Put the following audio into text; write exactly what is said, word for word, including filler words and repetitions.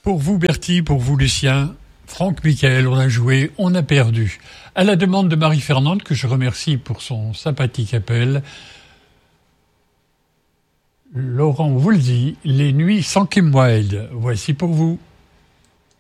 Pour vous Bertie, pour vous Lucien, Franck Michael, on a joué, on a perdu. À la demande de Marie-Fernande, que je remercie pour son sympathique appel, Laurent Woolsey, Les Nuits sans Kim Wilde. Voici pour vous.